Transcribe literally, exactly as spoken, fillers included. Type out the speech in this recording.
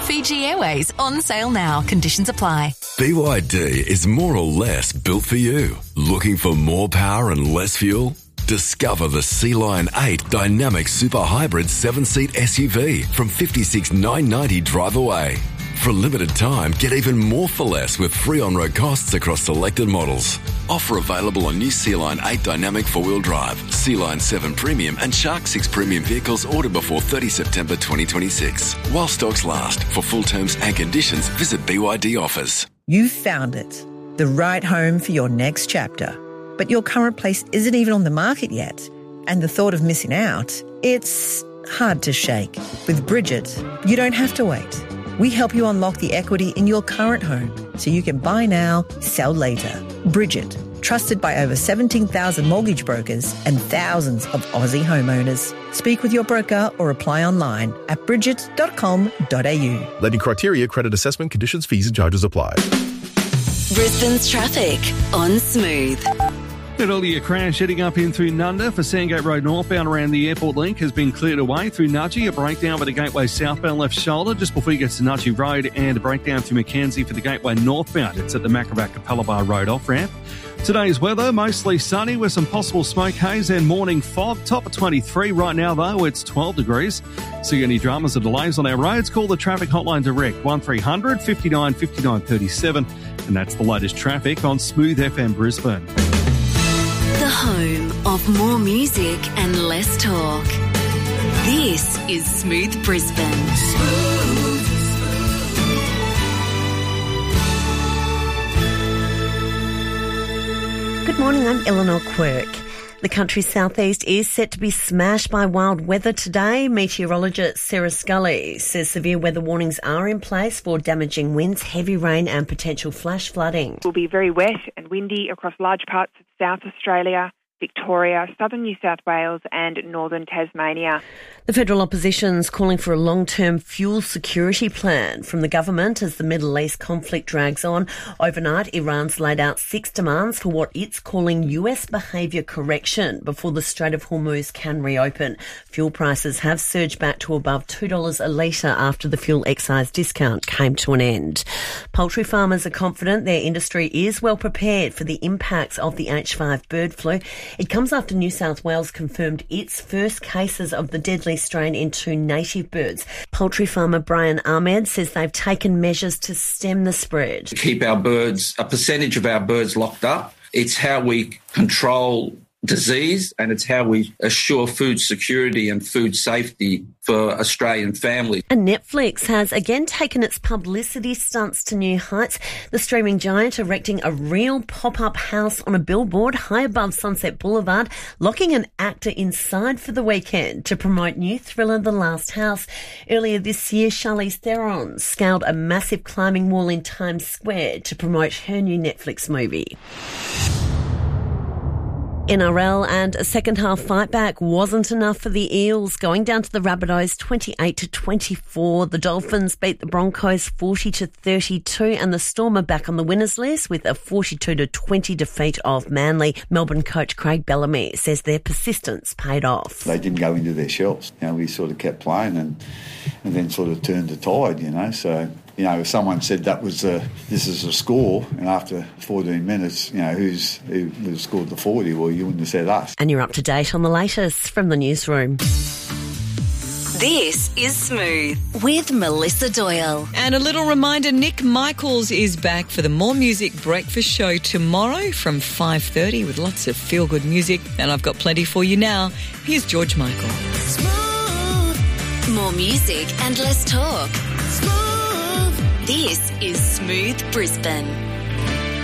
Fiji Airways on sale now. Conditions apply. B Y D is more or less built for you. Looking for more power and less fuel? Discover the Sea Lion eight Dynamic Super Hybrid seven-seat S U V from fifty-six thousand nine hundred ninety dollars drive away. For a limited time, get even more for less with free on-road costs across selected models. Offer available on new Sea Lion eight Dynamic four-wheel drive, Sea Lion seven Premium and Shark six Premium vehicles ordered before thirtieth September twenty twenty-six. While stocks last. For full terms and conditions, visit B Y D Offers. You've found it, the right home for your next chapter. But your current place isn't even on the market yet. And the thought of missing out, it's hard to shake. With Bridget, you don't have to wait. We help you unlock the equity in your current home so you can buy now, sell later. Bridget, trusted by over seventeen thousand mortgage brokers and thousands of Aussie homeowners. Speak with your broker or apply online at bridget dot com dot a u. Lending criteria, credit assessment, conditions, fees and charges apply. Brisbane's traffic on Smooth. An earlier crash heading up in through Nunda for Sandgate Road northbound around the airport link has been cleared away through Nudgee. A breakdown by the Gateway southbound left shoulder just before you get to Nudgee Road, and a breakdown through Mackenzie for the Gateway northbound. It's at the Macrovac Capella Bar Road off-ramp. Today's weather, mostly sunny with some possible smoke haze and morning fog. Top of twenty-three right now, though. It's twelve degrees. See any dramas or delays on our roads? Call the traffic hotline direct, one three hundred fifty-nine fifty-nine thirty-seven. And that's the latest traffic on Smooth F M Brisbane. The home of more music and less talk. This is Smooth Brisbane. Smooth. Good morning, I'm Eleanor Quirk. The country's southeast is set to be smashed by wild weather today. Meteorologist Sarah Scully says severe weather warnings are in place for damaging winds, heavy rain and potential flash flooding. It will be very wet and windy across large parts of South Australia, Victoria, southern New South Wales and northern Tasmania. The federal opposition's calling for a long-term fuel security plan from the government as the Middle East conflict drags on. Overnight, Iran's laid out six demands for what it's calling U S behaviour correction before the Strait of Hormuz can reopen. Fuel prices have surged back to above two dollars a litre after the fuel excise discount came to an end. Poultry farmers are confident their industry is well prepared for the impacts of the H five bird flu. It comes after New South Wales confirmed its first cases of the deadly strain in two native birds. Poultry farmer Brian Ahmed says they've taken measures to stem the spread. To keep our birds, a percentage of our birds locked up. It's how we control disease and it's how we assure food security and food safety for Australian families. And Netflix has again taken its publicity stunts to new heights. The streaming giant erecting a real pop-up house on a billboard high above Sunset Boulevard, locking an actor inside for the weekend to promote new thriller The Last House. Earlier this year, Charlize Theron scaled a massive climbing wall in Times Square to promote her new Netflix movie. N R L and a second half fight back wasn't enough for the Eels, going down to the Rabbitohs twenty-eight to twenty-four. The Dolphins beat the Broncos forty to thirty-two, and the Storm are back on the winners list with a forty-two to twenty defeat of Manly. Melbourne coach Craig Bellamy says their persistence paid off. They didn't go into their shells. You know, we sort of kept playing and and then sort of turned the tide, you know, so... You know, if someone said that was a, this is a score, and after fourteen minutes, you know, who's who was scored the forty, well, you wouldn't have said us. And you're up to date on the latest from the newsroom. This is Smooth with Melissa Doyle. And a little reminder, Nick Michaels is back for the More Music Breakfast Show tomorrow from five thirty with lots of feel-good music. And I've got plenty for you now. Here's George Michael. Smooth. More music and less talk. Smooth. This is Smooth Brisbane.